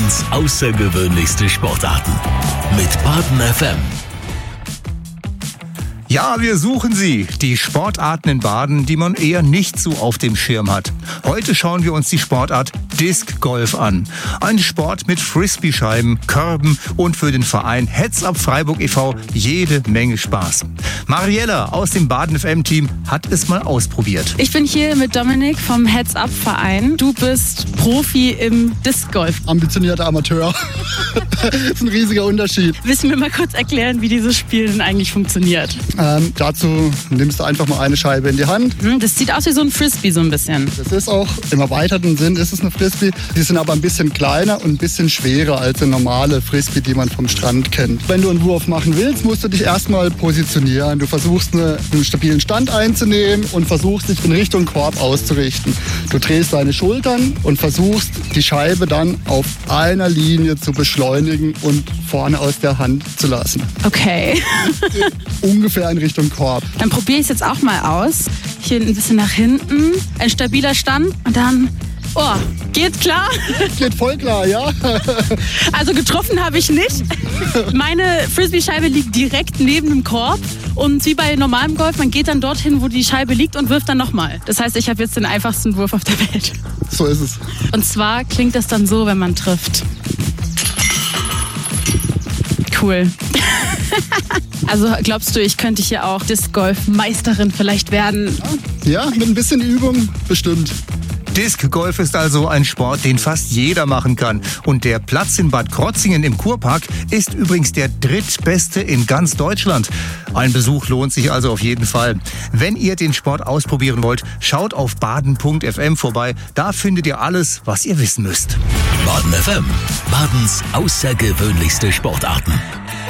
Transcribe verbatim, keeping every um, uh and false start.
Badens außergewöhnlichste Sportarten mit Baden F M. Ja, wir suchen sie, die Sportarten in Baden, die man eher nicht so auf dem Schirm hat. Heute schauen wir uns die Sportart Disc Golf an. Ein Sport mit Frisbee-Scheiben, Körben und für den Verein Heads Up Freiburg e V jede Menge Spaß. Mariella aus dem Baden F M-Team hat es mal ausprobiert. Ich bin hier mit Dominik vom Heads Up Verein. Du bist Profi im Disc Golf. Ambitionierter Amateur. Das ist ein riesiger Unterschied. Willst du mir mal kurz erklären, wie dieses Spiel denn eigentlich funktioniert? Ähm, dazu nimmst du einfach mal eine Scheibe in die Hand. Das sieht aus wie so ein Frisbee so ein bisschen. Das ist auch, im erweiterten Sinn ist es eine Frisbee. Die sind aber ein bisschen kleiner und ein bisschen schwerer als eine normale Frisbee, die man vom Strand kennt. Wenn du einen Wurf machen willst, musst du dich erstmal positionieren. Du versuchst eine, einen stabilen Stand einzunehmen und versuchst dich in Richtung Korb auszurichten. Du drehst deine Schultern und versuchst die Scheibe dann auf einer Linie zu beschleunigen und vorne aus der Hand zu lassen. Okay. Ungefähr in Richtung Korb. Dann probiere ich es jetzt auch mal aus. Hier ein bisschen nach hinten, ein stabiler Stand und dann, oh, geht klar? Geht voll klar, ja. Also getroffen habe ich nicht. Meine Frisbee-Scheibe liegt direkt neben dem Korb und wie bei normalem Golf, man geht dann dorthin, wo die Scheibe liegt und wirft dann nochmal. Das heißt, ich habe jetzt den einfachsten Wurf auf der Welt. So ist es. Und zwar klingt das dann so, wenn man trifft. Cool. Also glaubst du, ich könnte hier auch Disc-Golf-Meisterin vielleicht werden? Ja, mit ein bisschen Übung bestimmt. Disc Golf ist also ein Sport, den fast jeder machen kann. Und der Platz in Bad Krotzingen im Kurpark ist übrigens der drittbeste in ganz Deutschland. Ein Besuch lohnt sich also auf jeden Fall. Wenn ihr den Sport ausprobieren wollt, schaut auf baden punkt f m vorbei. Da findet ihr alles, was ihr wissen müsst. Baden F M, Badens außergewöhnlichste Sportarten.